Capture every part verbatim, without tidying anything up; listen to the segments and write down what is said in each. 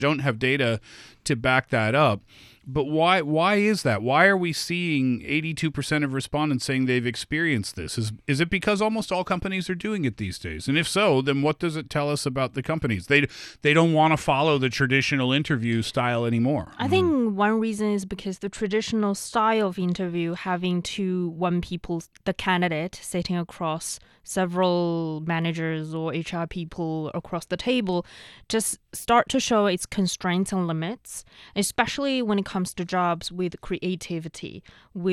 don't have data to back that up. But why why is that? Why are we seeing eighty-two percent of respondents saying they've experienced this? Is is it because almost all companies are doing it these days? And if so, then what does it tell us about the companies? They they don't want to follow the traditional interview style anymore. I think one reason is because the traditional style of interview, having two one people, the candidate sitting across several managers or H R people across the table, just start to show its constraints and limits, especially when it comes to jobs with creativity,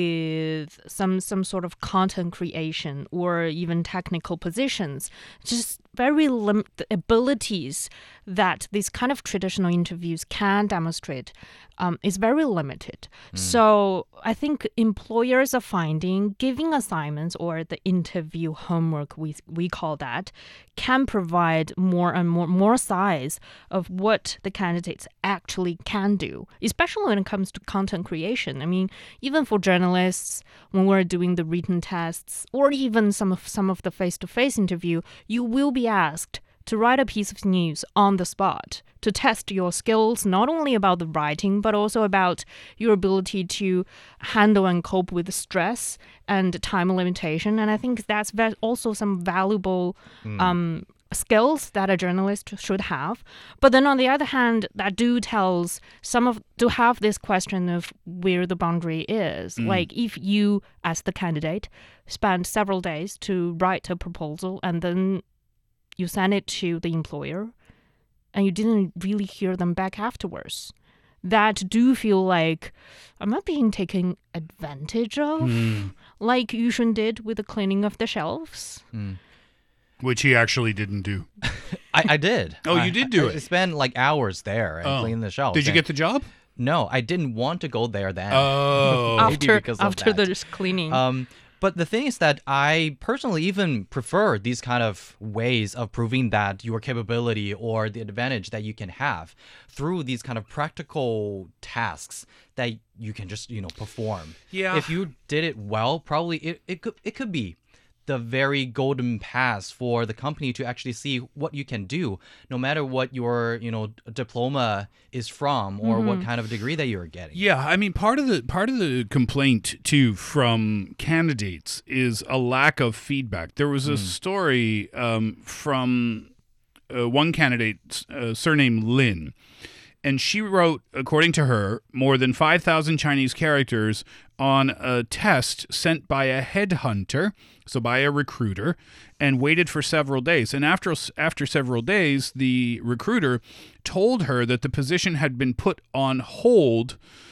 with some some sort of content creation or even technical positions. Just very limited abilities that these kind of traditional interviews can demonstrate um, is very limited. Mm. So I think employers are finding giving assignments or the interview homework, we we call that, can provide more and more, more size of what the candidates actually can do, especially when it comes to content creation. I mean, even for journalists, when we're doing the written tests or even some of some of the face-to-face interview, you will be asked to write a piece of news on the spot to test your skills, not only about the writing, but also about your ability to handle and cope with stress and time limitation. And I think that's also some valuable mm. um, skills that a journalist should have. But then on the other hand, that do tells some of, to have this question of where the boundary is. Mm. Like if you, as the candidate, spend several days to write a proposal and then you send it to the employer and you didn't really hear them back afterwards, that do feel like, am I being taken advantage of? Mm. Like Yushun did with the cleaning of the shelves? Mm. Which he actually didn't do. I, I did. Oh, you I, did do I, it? I spent like hours there and oh. cleaning the shelves. Did you and get the job? No, I didn't want to go there then. Oh. after because after of that. the cleaning. Um, But the thing is that I personally even prefer these kind of ways of proving that your capability or the advantage that you can have through these kind of practical tasks that you can just, you know, perform. Yeah. If you did it well, probably it, it could it could be the very golden pass for the company to actually see what you can do, no matter what your, you know, diploma is from or mm-hmm. what kind of degree that you're getting. Yeah, I mean, part of the part of the complaint too from candidates is a lack of feedback. There was a mm. story um, from uh, one candidate, uh, surname Lin, and she wrote, according to her, more than five thousand Chinese characters on a test sent by a headhunter, so by a recruiter, and waited for several days. And after after several days, the recruiter told her that the position had been put on hold,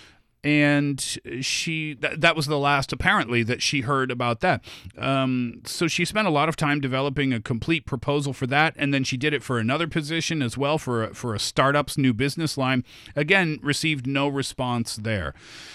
and she th- that was the last, apparently, that she heard about that. Um, so she spent a lot of time developing a complete proposal for that, and then she did it for another position as well, for a, for a startup's new business line. Again, received no response there.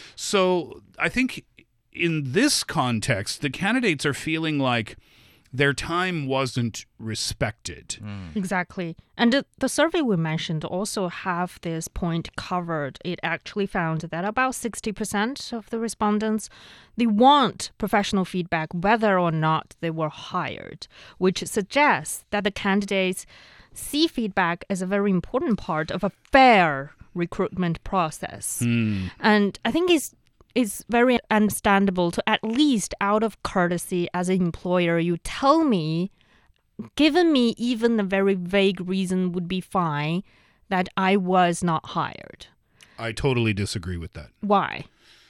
So I think in this context, the candidates are feeling like their time wasn't respected. Mm. Exactly. And the, the survey we mentioned also have this point covered. It actually found that about sixty percent of the respondents, they want professional feedback whether or not they were hired, which suggests that the candidates see feedback as a very important part of a fair recruitment process. Mm. And I think it's it's very understandable to, at least out of courtesy as an employer, you tell me, given me even a very vague reason would be fine, that I was not hired. I totally disagree with that. Why?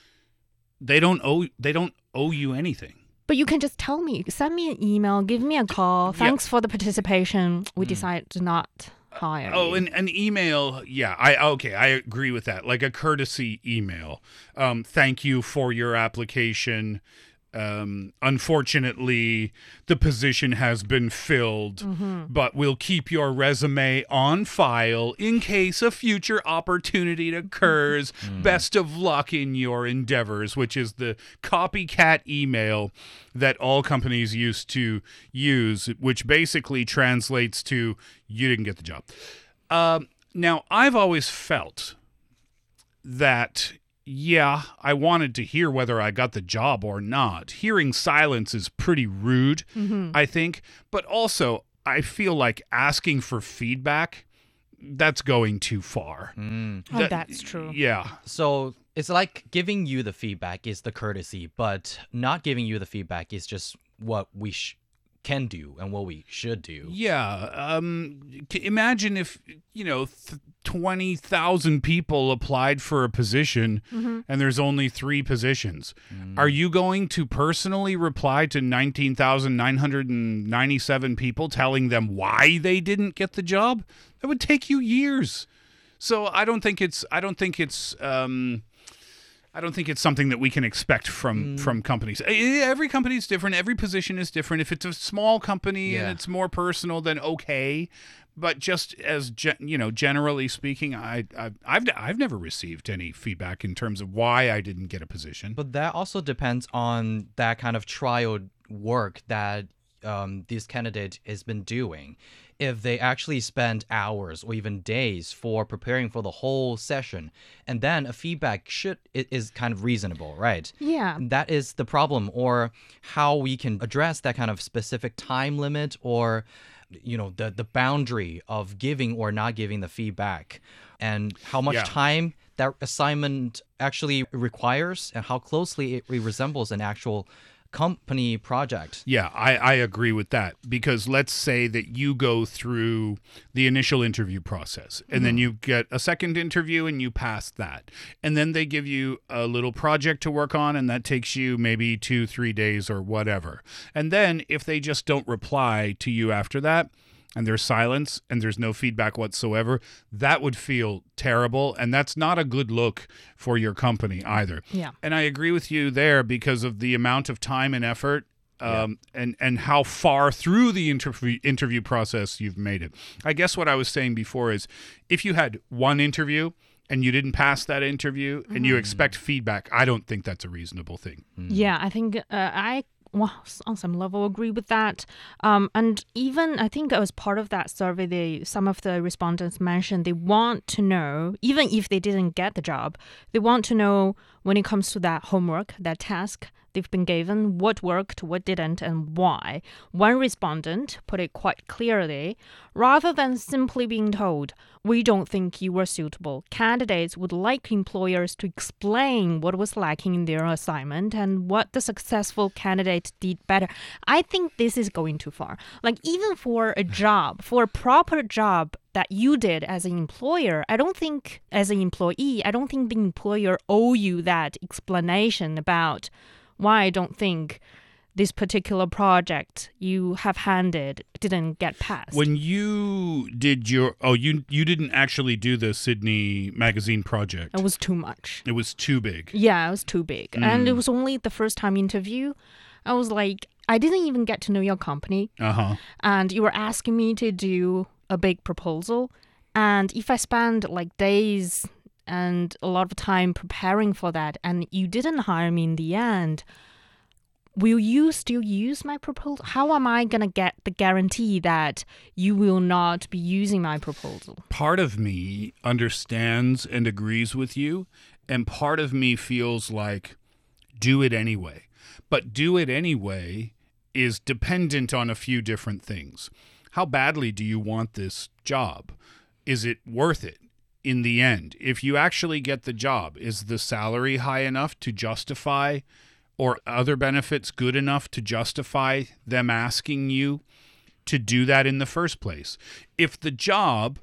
They don't owe they don't owe you anything. But you can just tell me, send me an email, give me a call. Thanks yeah. for the participation. We mm. decided to not hire Oh, you. an, an email. Yeah, I okay, I agree with that. Like a courtesy email. Um, thank you for your application. Um, unfortunately, the position has been filled, mm-hmm. but we'll keep your resume on file in case a future opportunity occurs. Mm. Best of luck in your endeavors, which is the copycat email that all companies used to use, which basically translates to, you didn't get the job. Um, now, I've always felt that yeah, I wanted to hear whether I got the job or not. Hearing silence is pretty rude, mm-hmm. I think. But also, I feel like asking for feedback that's going too far. Mm. Oh, that's true. Yeah. So it's like giving you the feedback is the courtesy, but not giving you the feedback is just what we sh- can do and what we should do. Yeah. Um, c- imagine if, you know, th- twenty thousand people applied for a position and there's only three positions. Mm. Are you going to personally reply to nineteen thousand nine hundred ninety-seven people telling them why they didn't get the job? That would take you years. So I don't think it's, I don't think it's, um, I don't think it's something that we can expect from, Mm. from companies. Eh, Every company is different. Every position is different. If it's a small company Yeah. and it's more personal, then okay. But just as ge- you know, generally speaking, I, I I've I've never received any feedback in terms of why I didn't get a position. But that also depends on that kind of trial work that um, this candidate has been doing. If they actually spend hours or even days for preparing for the whole session, and then a feedback should it is kind of reasonable, right? Yeah. That is the problem, or how we can address that kind of specific time limit, or you know the the boundary of giving or not giving the feedback, and how much Yeah. time that assignment actually requires, and how closely it resembles an actual company project. Yeah, I, I agree with that, because let's say that you go through the initial interview process and then you get a second interview and you pass that. And then they give you a little project to work on and that takes you maybe two, three days or whatever. And then if they just don't reply to you after that, and there's silence and there's no feedback whatsoever, that would feel terrible. And that's not a good look for your company either. Yeah. And I agree with you there because of the amount of time and effort um, and, and how far through the interview, interview process you've made it. I guess what I was saying before is if you had one interview and you didn't pass that interview and you expect feedback, I don't think that's a reasonable thing. Yeah, I think uh, I well, on some level agree with that. Um, and even I think as part of that survey, they some of the respondents mentioned they want to know, even if they didn't get the job, they want to know when it comes to that homework, that task they've been given, what worked, what didn't, and why. One respondent put it quite clearly, rather than simply being told, we don't think you were suitable, candidates would like employers to explain what was lacking in their assignment and what the successful candidate did better. I think this is going too far. Like, even for a job, for a proper job that you did as an employer, I don't think, as an employee, I don't think the employer owe you that explanation about why I don't think this particular project you have handed didn't get passed. When you did your, oh, you you didn't actually do the Sydney Magazine project. It was too much. It was too big. Yeah, it was too big. And it was only the first time interview. I was like, I didn't even get to know your company. Uh-huh. And you were asking me to do a big proposal. And if I spend like days and a lot of time preparing for that, and you didn't hire me in the end, will you still use my proposal? How am I going to get the guarantee that you will not be using my proposal? Part of me understands and agrees with you, and part of me feels like do it anyway. But do it anyway is dependent on a few different things. How badly do you want this job? Is it worth it? In the end, if you actually get the job, is the salary high enough to justify, or other benefits good enough to justify them asking you to do that in the first place? If the job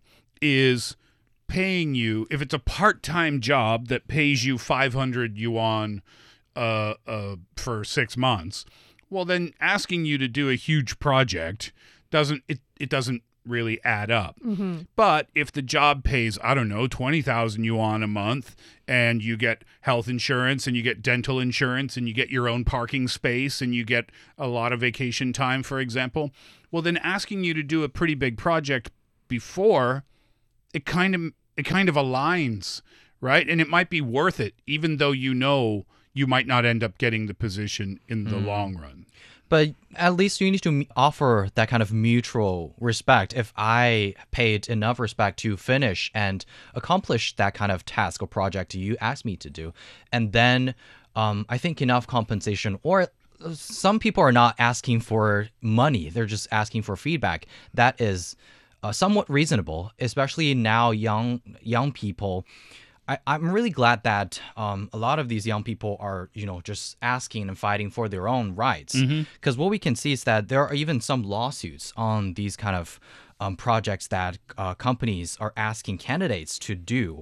is paying you, if it's a part-time job that pays you five hundred yuan uh, uh, for six months, well, then asking you to do a huge project doesn't, it, it doesn't really add up. Mm-hmm. But if the job pays, I don't know, twenty thousand yuan a month, and you get health insurance and you get dental insurance and you get your own parking space and you get a lot of vacation time, for example, well, then asking you to do a pretty big project before, it kind of it kind of aligns, right? And it might be worth it, even though you know you might not end up getting the position in the mm. long run. But at least you need to offer that kind of mutual respect. If I paid enough respect to finish and accomplish that kind of task or project you asked me to do, and then um, I think enough compensation, or some people are not asking for money, they're just asking for feedback. That is uh, somewhat reasonable, especially now young young people. I, I'm really glad that um, a lot of these young people are, you know, just asking and fighting for their own rights. Because what we can see is that there are even some lawsuits on these kind of um, projects that uh, companies are asking candidates to do.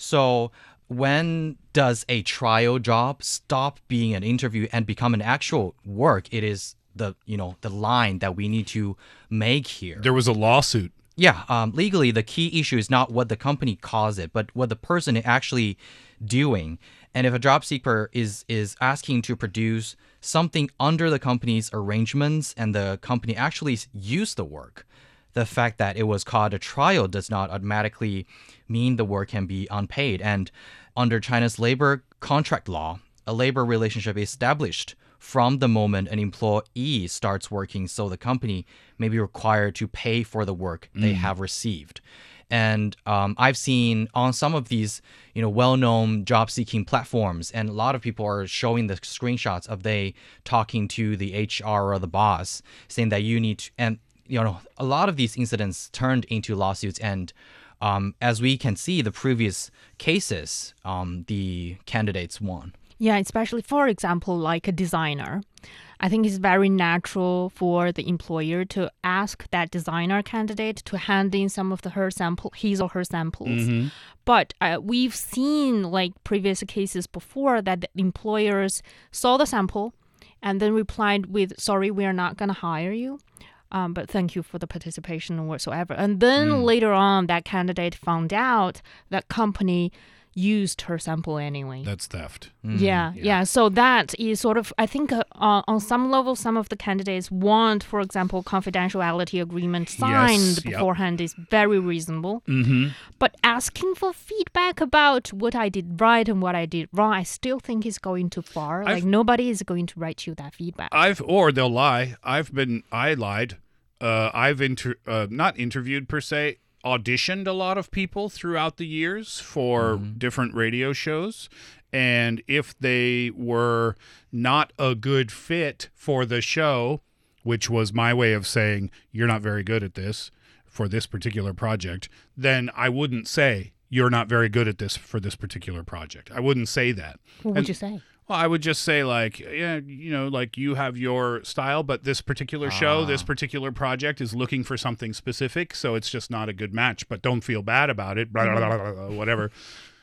So when does a trial job stop being an interview and become an actual work? It is the, you know, the line that we need to make here. There was a lawsuit. Yeah, um, legally, the key issue is not what the company calls it, but what the person is actually doing. And if a job seeker is is asking to produce something under the company's arrangements and the company actually used the work, the fact that it was called a trial does not automatically mean the work can be unpaid. And under China's labor contract law, a labor relationship is established from the moment an employee starts working, so the company may be required to pay for the work they have received. And um, I've seen on some of these, you know, well-known job-seeking platforms, and a lot of people are showing the screenshots of they talking to the H R or the boss, saying that you need to, and you know, a lot of these incidents turned into lawsuits. And um, as we can see, the previous cases, um, the candidates won. Yeah, especially for example, like a designer. I think it's very natural for the employer to ask that designer candidate to hand in some of the her sample, his or her samples. Mm-hmm. But uh, we've seen like previous cases before that the employers saw the sample and then replied with, "Sorry, we are not going to hire you. Um, but thank you for the participation or whatsoever." And then Mm. later on, that candidate found out that company used her sample anyway. That's theft. Yeah, yeah, So that is sort of, I think uh, on some level, some of the candidates want, for example, confidentiality agreement signed Yes, yep. beforehand is very reasonable. Mm-hmm. But asking for feedback about what I did right and what I did wrong, I still think is going too far. I've- like nobody is going to write you that feedback. I've or they'll lie. I've been I lied. Uh, I've inter uh, not interviewed per se. Auditioned a lot of people throughout the years for different radio shows, and if they were not a good fit for the show, which was my way of saying you're not very good at this for this particular project, then I wouldn't say you're not very good at this for this particular project. I wouldn't say that. What would And- you say? Well, I would just say like, yeah, you know, like you have your style, but this particular show, this particular project is looking for something specific, so it's just not a good match. But don't feel bad about it, blah, blah, blah, blah, blah, whatever,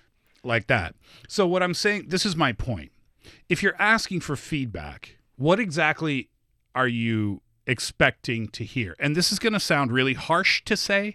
like that. So what I'm saying, this is my point. If you're asking for feedback, what exactly are you expecting to hear? And this is going to sound really harsh to say,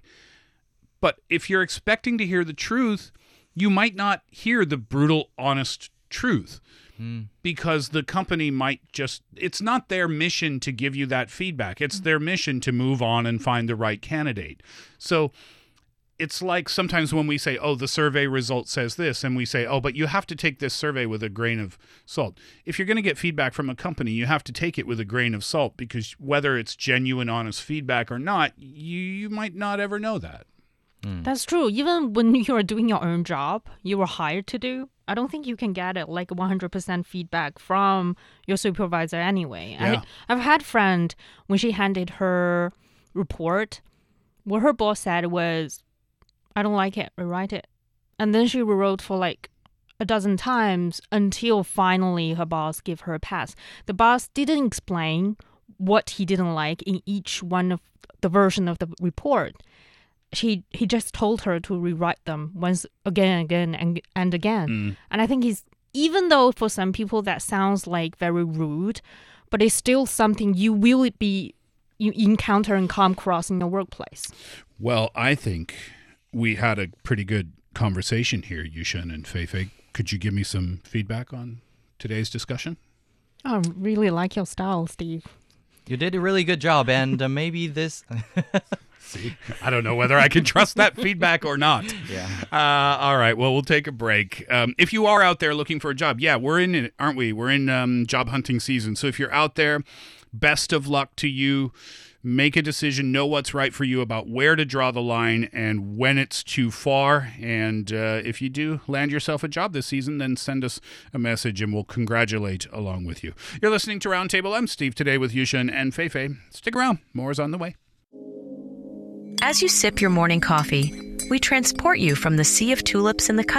but if you're expecting to hear the truth, you might not hear the brutal, honest truth. Because the company might just, it's not their mission to give you that feedback. It's their mission to move on and find the right candidate. So it's like sometimes when we say, oh, the survey result says this, and we say, oh, but you have to take this survey with a grain of salt. If you're going to get feedback from a company, you have to take it with a grain of salt, because whether it's genuine, honest feedback or not, you, you might not ever know that. That's true. Even when you're doing your own job, you were hired to do, I don't think you can get it like one hundred percent feedback from your supervisor anyway. Yeah. I, I've had a friend, when she handed her report, what her boss said was, "I don't like it, rewrite it." And then she rewrote for like a dozen times until finally her boss gave her a pass. The boss didn't explain what he didn't like in each one of the version of the report. He he just told her to rewrite them once again and again and, and again. Mm. And I think he's, even though for some people that sounds like very rude, but it's still something you will be you encounter and come across in your workplace. Well, I think we had a pretty good conversation here, Yushen and Feifei. Could you give me some feedback on today's discussion? I really like your style, Steve. You did a really good job, and uh, maybe this. See, I don't know whether I can trust that feedback or not. Yeah. Uh, all right. Well, we'll take a break. Um, if you are out there looking for a job, yeah, we're in it, aren't we? We're in um, job hunting season. So if you're out there, best of luck to you. Make a decision, know what's right for you about where to draw the line and when it's too far. And uh, if you do land yourself a job this season, then send us a message and we'll congratulate along with you. You're listening to Roundtable. I'm Steve, today with Yushen and Feifei. Stick around. More is on the way. As you sip your morning coffee, we transport you from the sea of tulips in the country